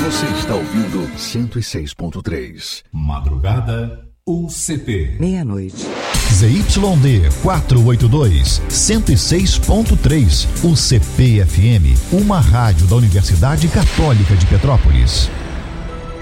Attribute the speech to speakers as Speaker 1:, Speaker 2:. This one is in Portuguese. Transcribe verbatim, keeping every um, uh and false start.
Speaker 1: Você está ouvindo cento e seis ponto três.
Speaker 2: Madrugada U C P.
Speaker 3: Meia-noite.
Speaker 4: Z Y D quatrocentos e oitenta e dois, cento e seis ponto três. U C P F M, uma rádio da Universidade Católica de Petrópolis.